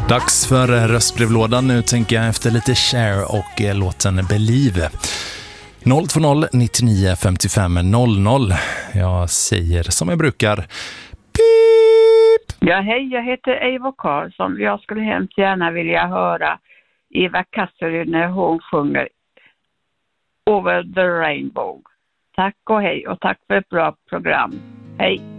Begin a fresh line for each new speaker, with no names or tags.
Dags för röstbrevlådan nu, tänker jag, efter lite Cher och låten Believe. 020 99 55 00. Jag säger som jag brukar. Pip!
Ja, hej, jag heter Eva Karlsson. Jag skulle hemskt gärna vilja höra Eva Kasselin när hon sjunger Over the Rainbow. Tack och hej, och tack för ett bra program. Hej!